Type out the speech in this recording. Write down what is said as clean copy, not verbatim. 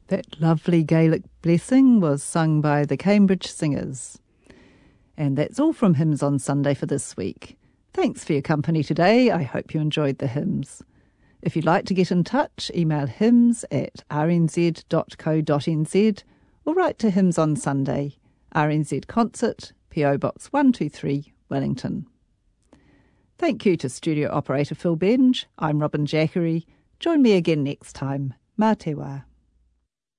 That lovely Gaelic blessing was sung by the Cambridge Singers. And that's all from Hymns on Sunday for this week. Thanks for your company today. I hope you enjoyed the hymns. If you'd like to get in touch, email hymns@rnz.co.nz or write to Hymns on Sunday, RNZ Concert, PO Box 123, Wellington. Thank you to studio operator Phil Benge. I'm Robin Jackery. Join me again next time. Mā te wā.